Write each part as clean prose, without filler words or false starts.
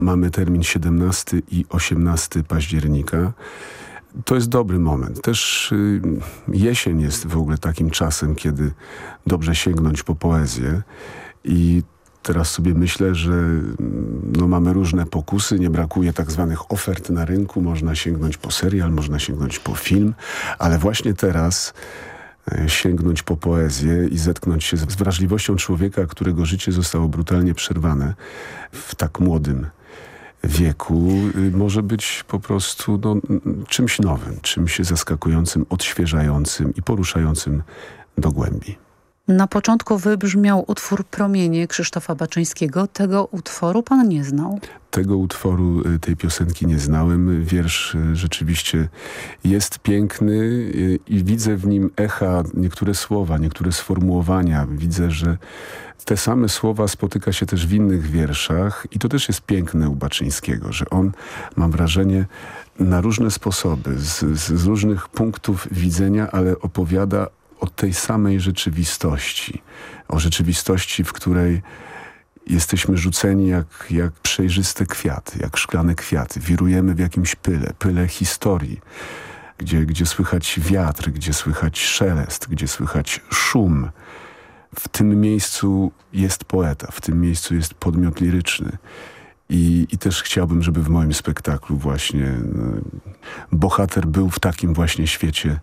Mamy termin 17 i 18 października. To jest dobry moment. Też jesień jest w ogóle takim czasem, kiedy dobrze sięgnąć po poezję. I teraz sobie myślę, że mamy różne pokusy, nie brakuje tak zwanych ofert na rynku. Można sięgnąć po serial, można sięgnąć po film, ale właśnie teraz sięgnąć po poezję i zetknąć się z wrażliwością człowieka, którego życie zostało brutalnie przerwane w tak młodym wieku, może być po prostu czymś nowym, czymś zaskakującym, odświeżającym i poruszającym do głębi. Na początku wybrzmiał utwór Promienie Krzysztofa Baczyńskiego. Tego utworu pan nie znał? Tego utworu, tej piosenki nie znałem. Wiersz rzeczywiście jest piękny i widzę w nim echa, niektóre słowa, niektóre sformułowania. Widzę, że te same słowa spotyka się też w innych wierszach i to też jest piękne u Baczyńskiego, że on, mam wrażenie, na różne sposoby, z różnych punktów widzenia, ale opowiada o tej samej rzeczywistości. O rzeczywistości, w której jesteśmy rzuceni jak przejrzyste kwiaty, jak szklane kwiaty. Wirujemy w jakimś pyle historii, gdzie słychać wiatr, gdzie słychać szelest, gdzie słychać szum. W tym miejscu jest poeta, w tym miejscu jest podmiot liryczny. I też chciałbym, żeby w moim spektaklu właśnie bohater był w takim właśnie świecie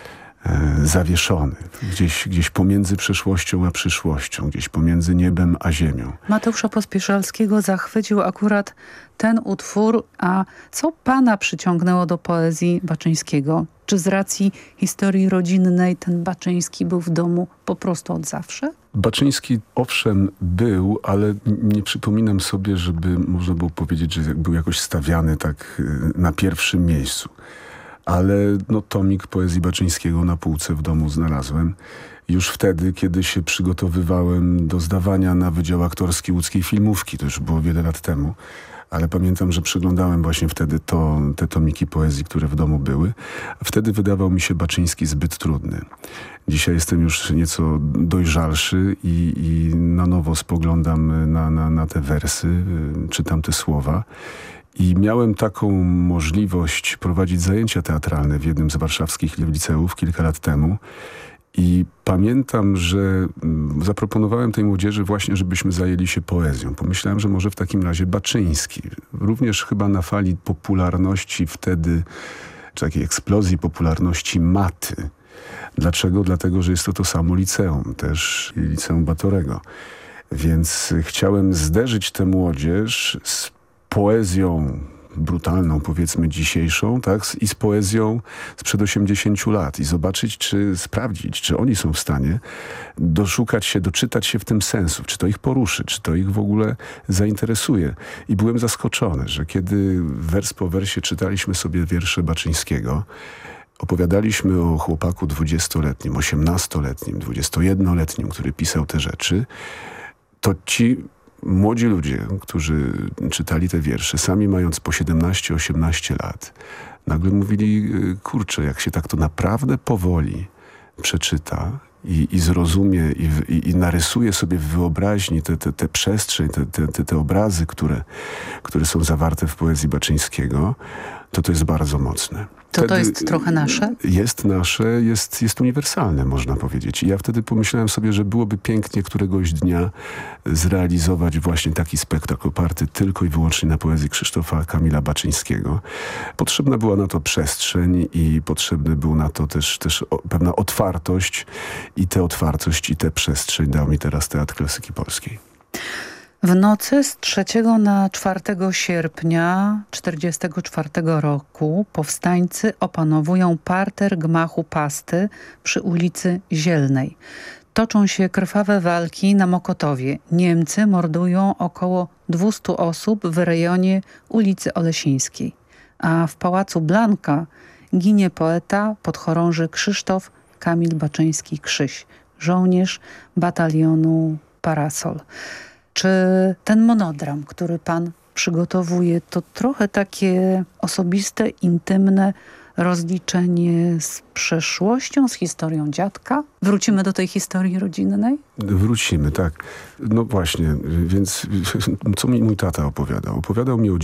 zawieszony. Gdzieś pomiędzy przeszłością a przyszłością, gdzieś pomiędzy niebem a ziemią. Mateusza Pospieszalskiego zachwycił akurat ten utwór. A co pana przyciągnęło do poezji Baczyńskiego? Czy z racji historii rodzinnej ten Baczyński był w domu po prostu od zawsze? Baczyński owszem był, ale nie przypominam sobie, żeby można było powiedzieć, że był jakoś stawiany tak na pierwszym miejscu. Ale tomik poezji Baczyńskiego na półce w domu znalazłem. Już wtedy, kiedy się przygotowywałem do zdawania na Wydział Aktorski Łódzkiej Filmówki. To już było wiele lat temu. Ale pamiętam, że przyglądałem właśnie wtedy te tomiki poezji, które w domu były. Wtedy wydawał mi się Baczyński zbyt trudny. Dzisiaj jestem już nieco dojrzalszy i na nowo spoglądam na te wersy, czytam te słowa. I miałem taką możliwość prowadzić zajęcia teatralne w jednym z warszawskich liceów kilka lat temu. I pamiętam, że zaproponowałem tej młodzieży właśnie, żebyśmy zajęli się poezją. Pomyślałem, że może w takim razie Baczyński. Również chyba na fali popularności wtedy, czy takiej eksplozji popularności Maty. Dlaczego? Dlatego, że jest to samo liceum, też liceum Batorego. Więc chciałem zderzyć tę młodzież z poezją brutalną, powiedzmy dzisiejszą, tak? I z poezją sprzed 80 lat i zobaczyć, sprawdzić, czy oni są w stanie doszukać się, doczytać się w tym sensu, czy to ich poruszy, czy to ich w ogóle zainteresuje. I byłem zaskoczony, że kiedy wers po wersie czytaliśmy sobie wiersze Baczyńskiego, opowiadaliśmy o chłopaku 20-letnim, 18-letnim, 21-letnim, który pisał te rzeczy, to ci młodzi ludzie, którzy czytali te wiersze, sami mając po 17-18 lat, nagle mówili, kurczę, jak się tak to naprawdę powoli przeczyta i zrozumie i narysuje sobie w wyobraźni tę przestrzeń, te obrazy, które są zawarte w poezji Baczyńskiego, to jest bardzo mocne. To jest trochę nasze? Jest nasze, jest uniwersalne, można powiedzieć. I ja wtedy pomyślałem sobie, że byłoby pięknie któregoś dnia zrealizować właśnie taki spektakl oparty tylko i wyłącznie na poezji Krzysztofa Kamila Baczyńskiego. Potrzebna była na to przestrzeń i potrzebny był na to też pewna otwartość i tę otwartość i tę przestrzeń dał mi teraz Teatr Klasyki Polskiej. W nocy z 3 na 4 sierpnia 1944 roku powstańcy opanowują parter gmachu Pasty przy ulicy Zielnej. Toczą się krwawe walki na Mokotowie. Niemcy mordują około 200 osób w rejonie ulicy Olesińskiej. A w Pałacu Blanka ginie poeta, podchorąży Krzysztof Kamil Baczyński-Krzyś, żołnierz batalionu Parasol. Czy ten monodram, który pan przygotowuje, to trochę takie osobiste, intymne rozliczenie z przeszłością, z historią dziadka. Wrócimy do tej historii rodzinnej? Wrócimy, tak. No właśnie, więc co mi mój tata opowiadał? Opowiadał mi o